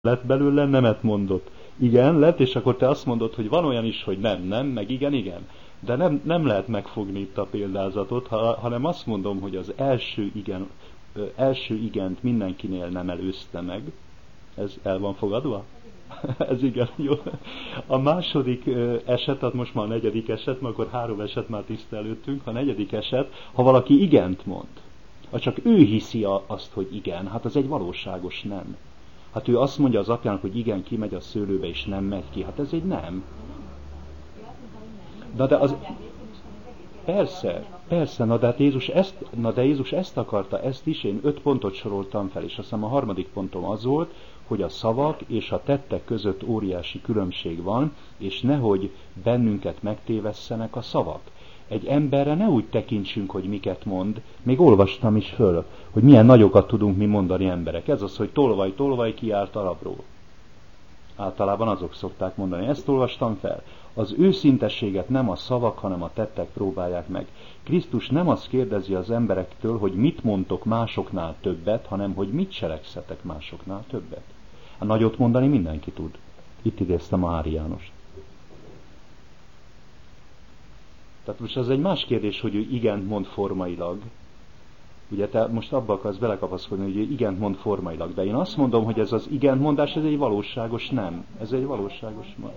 lett belőle, nemet mondott. Igen, lett, és akkor te azt mondod, hogy van olyan is, hogy nem, nem, meg igen, igen. De nem lehet megfogni itt a példázatot, hanem azt mondom, hogy az első igent mindenkinél nem előzte meg. Ez el van fogadva? Ez igen, jó. A második eset, tehát most már a negyedik eset, mert akkor 3 eset már tiszta előttünk, a negyedik eset, ha valaki igent mond, ha csak ő hiszi azt, hogy igen, hát az egy valóságos nem. Hát ő azt mondja az apjának, hogy igen, kimegy a szőlőbe, és nem megy ki. Hát ez egy nem. De az... Persze, de Jézus ezt akarta, ezt is, én 5 pontot soroltam fel, és azt hiszem a 3. pontom az volt, hogy a szavak és a tettek között óriási különbség van, és nehogy bennünket megtévesszenek a szavak. Egy emberre ne úgy tekintsünk, hogy miket mond, még olvastam is föl, hogy milyen nagyokat tudunk mi mondani emberek. Ez az, hogy tolvaj kiált arabról. Általában azok szokták mondani. Ezt olvastam fel. Az őszintességet nem a szavak, hanem a tettek próbálják meg. Krisztus nem azt kérdezi az emberektől, hogy mit mondtok másoknál többet, hanem hogy mit cselekszetek másoknál többet. A nagyot mondani mindenki tud. Itt idéztem Ári Jánost. Tehát most az egy más kérdés, hogy ő igent mond formailag. Ugye te most abba akarsz belekapaszkodni, hogy ő igent mond formailag. De én azt mondom, hogy ez az igent mondás, ez egy valóságos nem. Ez egy valóságos nem.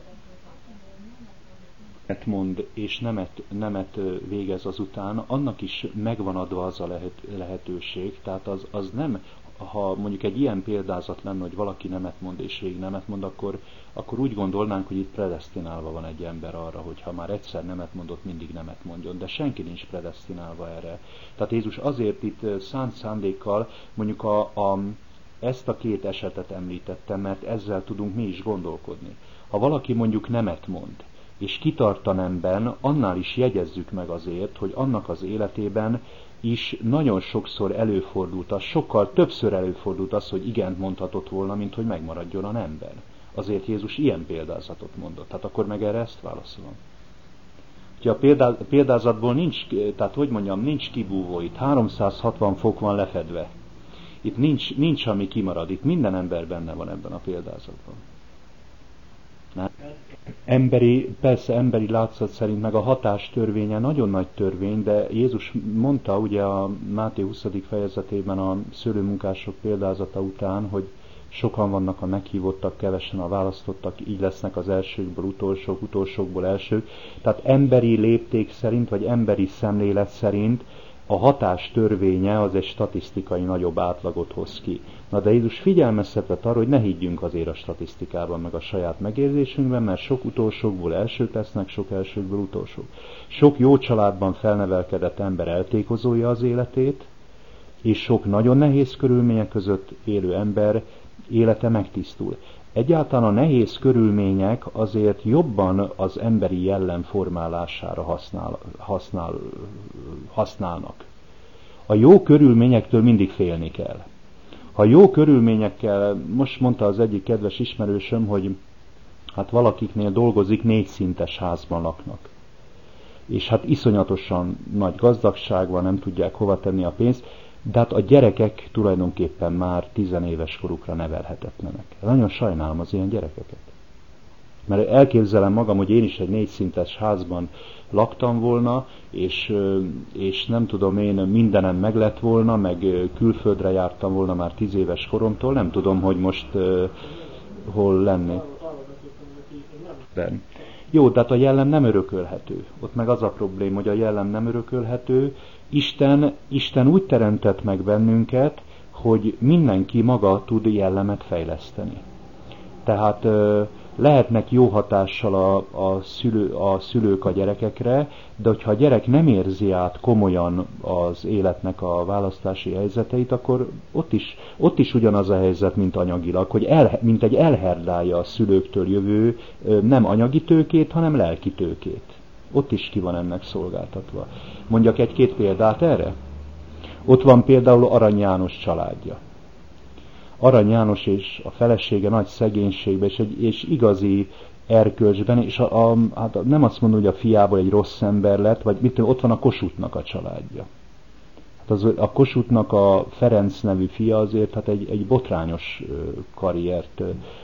Mond és nemet végez azután, annak is megvan adva az a lehetőség. Tehát az nem, ha mondjuk egy ilyen példázat lenne, hogy valaki nemet mond és rég nemet mond, akkor úgy gondolnánk, hogy itt predesztinálva van egy ember arra, hogy ha már egyszer nemet mondott, mindig nemet mondjon. De senki nincs predesztinálva erre. Tehát Jézus azért itt szánt szándékkal mondjuk ezt a 2 esetet említettem, mert ezzel tudunk mi is gondolkodni. Ha valaki mondjuk nemet mond, és kitart a nemben, annál is jegyezzük meg azért, hogy annak az életében is nagyon sokszor előfordult az, sokkal többször előfordult az, hogy igent mondhatott volna, mint hogy megmaradjon a nemben. Azért Jézus ilyen példázatot mondott. Tehát akkor meg erre ezt válaszolom. Úgyhogy a példázatból nincs, tehát hogy mondjam, nincs kibúvó, itt 360 fok van lefedve. Itt nincs ami kimarad, itt minden ember benne van ebben a példázatban. Nem? Persze emberi látszat szerint, meg a hatás törvénye nagyon nagy törvény, de Jézus mondta ugye a Máté 20. fejezetében a szőlőmunkások példázata után, hogy sokan vannak a meghívottak, kevesen a választottak, így lesznek az elsőkből utolsók, utolsókból elsők. Tehát emberi lépték szerint, vagy emberi szemlélet szerint a hatás törvénye az egy statisztikai nagyobb átlagot hoz ki. Na de Jézus figyelmeztetett arra, hogy ne higgyünk azért a statisztikában, meg a saját megérzésünkben, mert sok utolsókból elsők lesznek, sok elsőkből utolsók. Sok jó családban felnevelkedett ember eltékozolja az életét, és sok nagyon nehéz körülmények között élő ember élete megtisztul. Egyáltalán a nehéz körülmények azért jobban az emberi jellem formálására használnak. A jó körülményektől mindig félni kell. Ha jó körülményekkel, most mondta az egyik kedves ismerősöm, hogy hát valakiknél dolgozik 4 szintes házban laknak. És hát iszonyatosan nagy gazdagság van, nem tudják hova tenni a pénzt, de hát a gyerekek tulajdonképpen már 10 éves korukra nevelhetetlenek. Nagyon sajnálom az ilyen gyerekeket. Mert elképzelem magam, hogy én is egy 4 szintes házban laktam volna, és nem tudom én, mindenem meg lett volna, meg külföldre jártam volna már 10 éves koromtól, nem tudom, hogy most hol lennék. Jó, tehát a jellem nem örökölhető. Ott meg az a probléma, hogy a jellem nem örökölhető. Isten úgy teremtett meg bennünket, hogy mindenki maga tud jellemet fejleszteni. Tehát lehetnek jó hatással a szülők a gyerekekre, de hogyha a gyerek nem érzi át komolyan az életnek a választási helyzeteit, akkor ott is ugyanaz a helyzet, mint anyagilag, hogy mint egy elherdálja a szülőktől jövő nem anyagi tőkét, hanem lelki tőkét. Ott is ki van ennek szolgáltatva. Mondjak 1-2 példát erre? Ott van például Arany János családja. Arany János és a felesége nagy szegénységben, és igazi erkölcsben, és hát nem azt mondom, hogy a fiából egy rossz ember lett, vagy ott van a Kossuthnak a családja. Hát a Kossuthnak a Ferenc nevű fia azért hát egy botrányos karriert